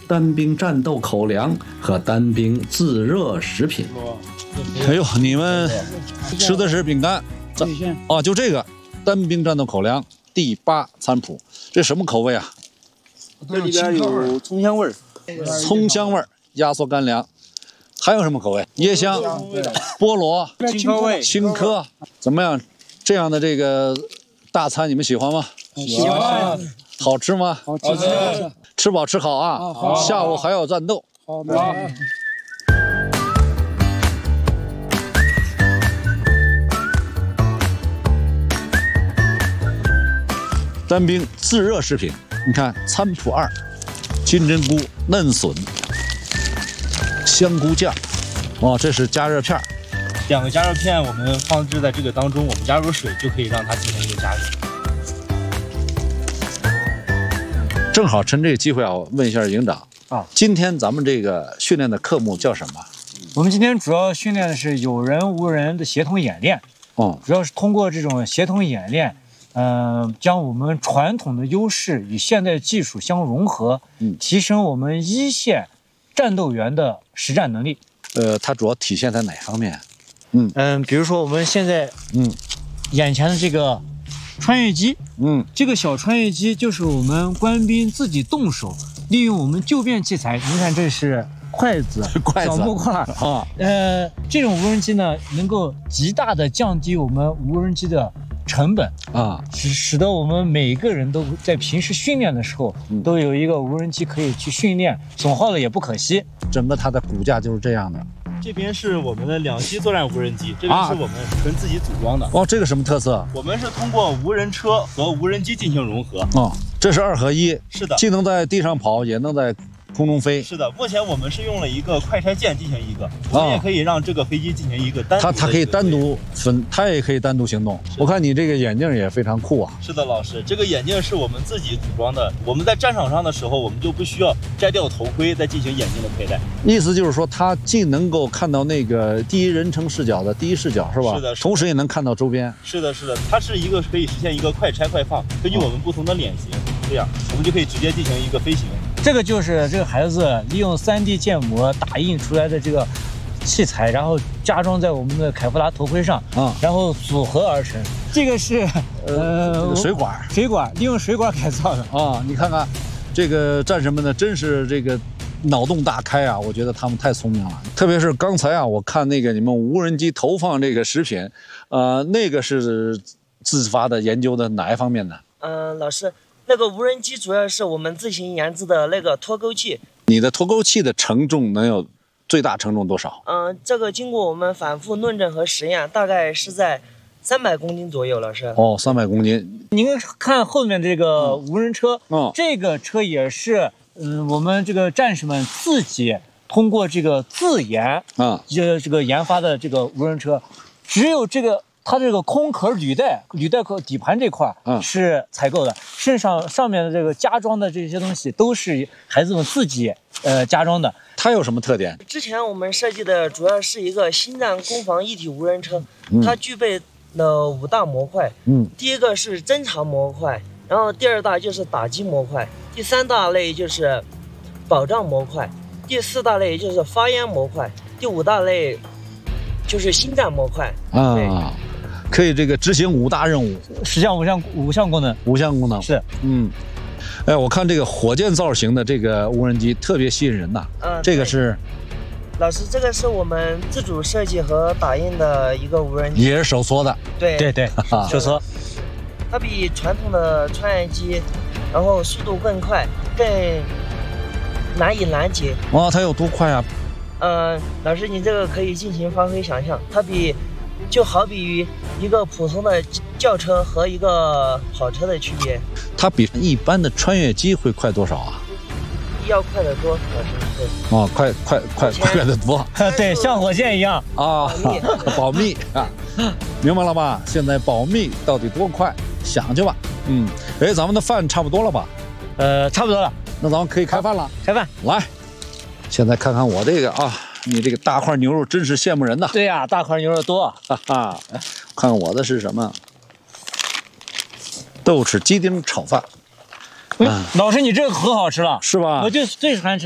单兵战斗口粮和单兵自热食品。 哎呦，你们吃的是饼干？哦，就这个单兵战斗口粮第8餐谱，这什么口味啊？ 这里边有葱香味儿， 葱香味儿压缩干粮，还有什么口味？椰香、菠萝、青稞，怎么样？这样的这个大餐你们喜欢吗？ 喜欢。 好吃吗？ 好吃。 吃饱吃好啊！好，下午还要战斗。 好的。 单兵自热食品，你看餐谱2：金针菇、嫩笋、香菇酱。哦，这是加热片。 2个加热片我们放置在这个当中，我们加入水就可以让它进行一个加热。 正好趁这个机会啊，我问一下营长啊，今天咱们这个训练的科目叫什么？ 我们今天主要训练的是有人无人的协同演练。主要是通过这种协同演练，将我们传统的优势与现代技术相融合，提升我们一线战斗员的实战能力。 它主要体现在哪方面？ 比如说我们现在眼前的这个穿越机，这个小穿越机就是我们官兵自己动手，利用我们旧变器材。你看，这是筷子、小木块啊。这种无人机呢，能够极大的降低我们无人机的成本啊，使得我们每个人都在平时训练的时候，都有一个无人机可以去训练，损耗了也不可惜。 整个它的骨架就是这样的。 这边是我们的2栖作战无人机，这边是我们纯自己组装的。 哦，这个什么特色？ 我们是通过无人车和无人机进行融合。 哦，这是2合1。 是的， 既能在地上跑，也能在空中飞。 是的，目前我们是用了一个快拆件进行一个，我们也可以让这个飞机进行一个单独。 它可以单独分，它也可以单独行动。我看你这个眼镜也非常酷啊。 是的，老师，这个眼镜是我们自己组装的。我们在战场上的时候，我们就不需要摘掉头盔再进行眼镜的佩戴。 意思就是说，它既能够看到那个第一人称视角的第一视角，是吧？ 是的。 同时也能看到周边。 是的，是的，它是一个可以实现一个快拆快放，根据我们不同的脸型，这样我们就可以直接进行一个飞行。 这个就是这个孩子利用3D 建模打印出来的这个器材，然后加装在我们的凯夫拉头盔上然后组合而成。这个是水管， 利用水管改造的啊！你看看，这个战士们呢，真是这个脑洞大开啊！我觉得他们太聪明了，特别是刚才啊，我看那个你们无人机投放这个食品，那个是自发的研究的哪一方面呢？ 老师。那个无人机主要是我们自行研制的那个脱钩器。你的脱钩器的承重能有最大承重多少？ 这个经过我们反复论证和实验，大概是在300公斤左右，老师。 哦，300公斤。 您看后面这个无人车，这个车也是，我们这个战士们自己通过这个自研这个研发的这个无人车，只有这个。它这个空壳履带壳底盘这块是采购的，上面的这个加装的这些东西都是孩子们自己加装的。 它有什么特点？ 之前我们设计的主要是一个新战攻防一体无人车，它具备了5大模块。第一个是侦察模块，然后第2大就是打击模块，第3大类就是保障模块，第4大类就是发烟模块，第5大类就是新战模块啊。 可以这个执行5大任务， 实现5项功能。 5项功能是， 哎，我看这个火箭造型的这个无人机特别吸引人呐。这个是， 老师，这个是我们自主设计和打印的一个无人机， 也是手搓的。 对， 手搓。 它比传统的穿越机，然后速度更快，更难以拦截。 哇，它有多快啊？ 老师，你这个可以尽情发挥想象，它就好比于一个普通的轿车和一个跑车的区别。 它比一般的穿越机会快多少啊？ 要快得多，老师。对。 哦，快得多。 对，像火箭一样啊。保密啊，明白了吧？现在保密到底多快？想去吧。哎，咱们的饭差不多了吧？ 差不多了。 那咱们可以开饭了。 开饭。 来，现在看看我这个啊。你这个大块牛肉真是羡慕人呐！ 对呀，大块牛肉多， 哈哈。看看我的是什么？豆豉鸡丁炒饭。 老师，你这个可好吃了， 是吧？ 我就最喜欢吃。